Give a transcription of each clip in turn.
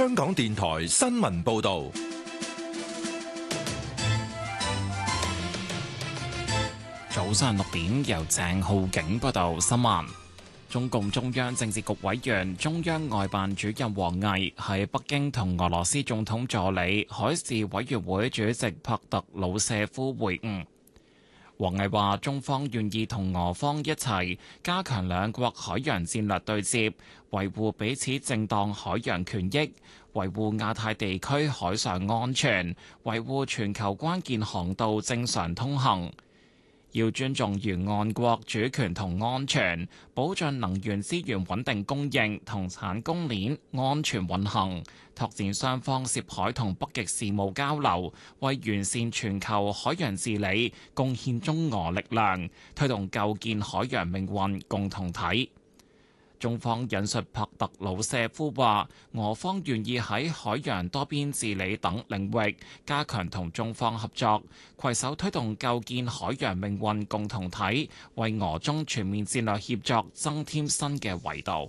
香港電台新聞報道。 早上6點，由鄭浩景報道新聞。中共中央政治局委員、中央外辦主任王毅喺北京同俄羅斯總統助理、海事委員會主席帕特魯舍夫會晤。王毅話：中方願意同俄方一齊加強兩國海洋戰略對接，維護彼此正當海洋權益，維護亞太地區海上安全，維護全球關鍵航道正常通行。要尊重沿岸國主權同安全，保障能源資源穩定供應同產供鏈安全運行，拓展雙方涉海同北極事務交流，為完善全球海洋治理貢獻中俄力量，推動構建海洋命運共同體。中方引述帕特魯舍夫話，俄方願意喺海洋多邊治理等領域加強同中方合作，攜手推動構建海洋命運共同體，為俄中全面戰略協作增添新嘅維度。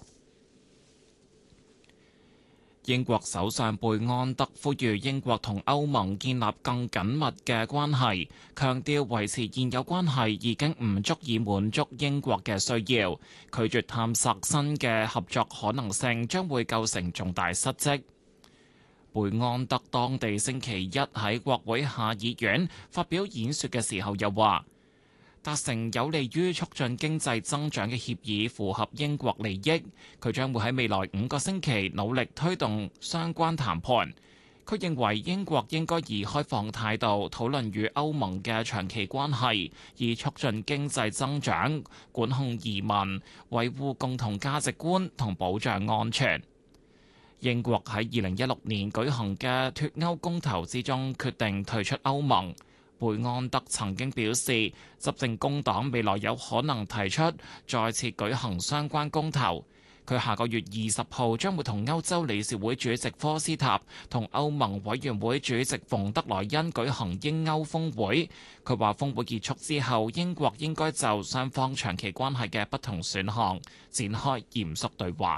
英國首相貝安德呼籲英國同歐盟建立更緊密嘅關係，強調維持現有關係已經唔足以滿足英國嘅需要，拒絕探索新嘅合作可能性將會構成重大失職。貝安德當地星期一喺國會下議院發表演說嘅時候又話，達成有利於促進經濟增長嘅協議符合英國利益，佢將會喺未來5個星期努力推動相關談判。佢認為英國應該以開放態度討論與歐盟嘅長期關係，以促進經濟增長、管控移民、維護共同價值觀同保障安全。英國喺2016年舉行嘅脫歐公投之中決定退出歐盟。貝安德曾經表示，執政工黨未來有可能提出再次舉行相關公投。佢下個月20號將會同歐洲理事會主席科斯塔同歐盟委員會主席馮德萊恩舉行英歐峰會。佢話峰會結束之後，英國應該就雙方長期關係嘅不同選項展開嚴肅對話。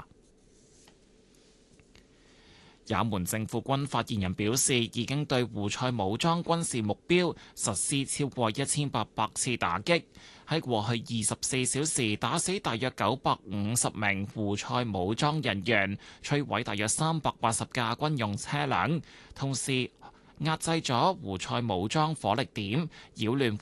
也門政府軍發言人表示，已經對胡塞武裝軍事目標實施超過1800次打擊，喺過去24小時打死大約950名胡塞武裝人員，摧毀大約380架軍用車輛，同時壓制咗胡塞武裝火力點，擾亂